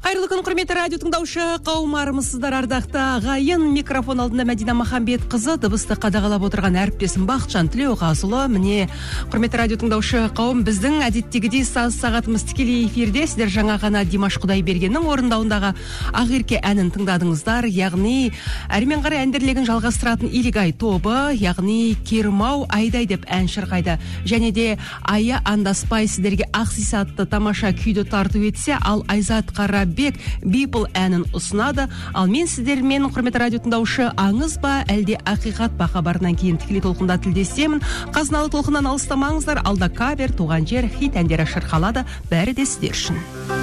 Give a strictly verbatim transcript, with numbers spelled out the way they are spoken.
Қайырлы күн, құрметті радио тыңдаушы қауым, армысыздар, ардақты ағайын. Микрофон алдында Мәдина Махамбет қызы, дыбысты қадағалап отырған әріптесім Бақытжан Тілеуғазұлы. Міне, құрметті радио тыңдаушы қауым, біздің әдеттегідей саз сағатымыз тікелей эфирде. Сіздер жаңа ғана Димаш Құдайбергеннің орындауындағы Ақерке әнін тыңдадыңыздар. Яғни әрмен қарай әндерлегін жалғастыратын Илигай тобы, яғни Кермау Айдай деп ән шырқайды. Және де Ая Андаспай сіздерге Ақсис атты тамаша күйді тарту етсе, ал Айзат Қарабек People әнін ұсынады. Ал мен сіздермен, құрметті радио тыңдаушы, аңыз ба, әлде ақиқат ба хабарынан кейін тікелей толқында тілдесемін. Қазыналы толқыннан алыстамаңыздар. Алда кавер, туған жер, хит әндері шырқалады. Бәрі де сіздер үшін.